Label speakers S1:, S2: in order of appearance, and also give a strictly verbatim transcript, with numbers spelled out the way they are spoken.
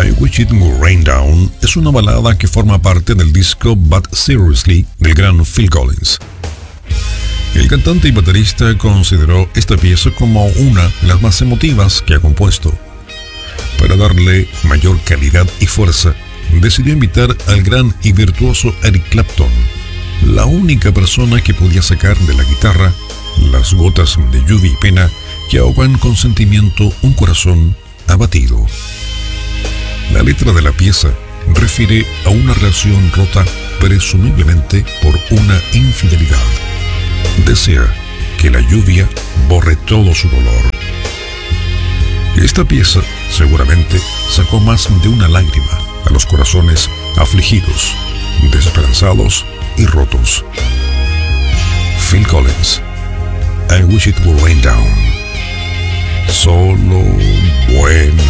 S1: I Wish It Would Rain Down es una balada que forma parte del disco But Seriously del gran Phil Collins. El cantante y baterista consideró esta pieza como una de las más emotivas que ha compuesto. Para darle mayor calidad y fuerza, decidió invitar al gran y virtuoso Eric Clapton, la única persona que podía sacar de la guitarra las gotas de lluvia y pena que ahogan con sentimiento un corazón abatido. La letra de la pieza refiere a una relación rota presumiblemente por una infidelidad. Desea que la lluvia borre todo su dolor. Esta pieza seguramente sacó más de una lágrima a los corazones afligidos, desesperanzados y rotos. Phil Collins, I Wish It Would Rain Down. Solo buena